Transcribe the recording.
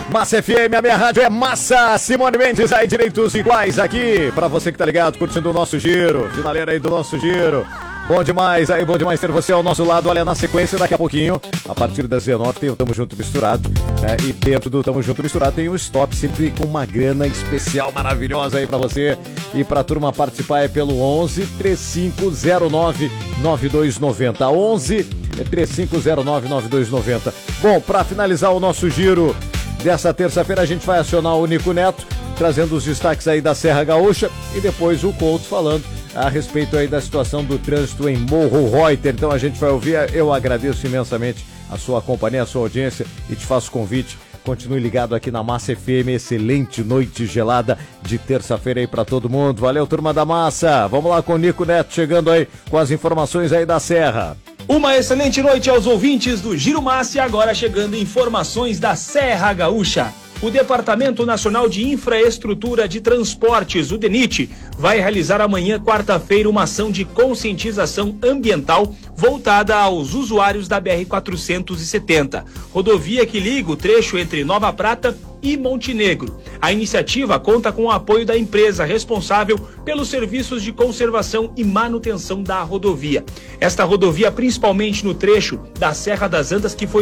Massa FM, a minha rádio é massa. Simone Mendes aí, direitos iguais aqui. Pra você que tá ligado, curtindo o nosso giro. Finaleira aí do nosso giro. Bom demais aí, bom demais ter você ao nosso lado. Olha, na sequência, daqui a pouquinho, a partir das 19 tem o Tamo Junto Misturado. E dentro do Tamo Junto Misturado tem o Stop, sempre com uma grana especial maravilhosa aí pra você. E pra turma participar é pelo 11 3509 9290. 11 3509 9290. Bom, pra finalizar o nosso giro dessa terça-feira, a gente vai acionar o Nico Neto, trazendo os destaques aí da Serra Gaúcha, e depois o Couto falando a respeito aí da situação do trânsito em Morro Reuter. Então a gente vai ouvir. Eu agradeço imensamente a sua companhia, a sua audiência, e te faço convite. Continue ligado aqui na Massa FM. Excelente noite gelada de terça-feira aí pra todo mundo. Valeu, turma da Massa. Vamos lá com o Nico Neto chegando aí com as informações aí da Serra. Uma excelente noite aos ouvintes do Giro Massa, e agora chegando informações da Serra Gaúcha. O Departamento Nacional de Infraestrutura de Transportes, o DENIT, vai realizar amanhã, quarta-feira, uma ação de conscientização ambiental voltada aos usuários da BR-470, rodovia que liga o trecho entre Nova Prata e Montenegro. A iniciativa conta com o apoio da empresa responsável pelos serviços de conservação e manutenção da rodovia. Esta rodovia, principalmente no trecho da Serra das Antas, que foi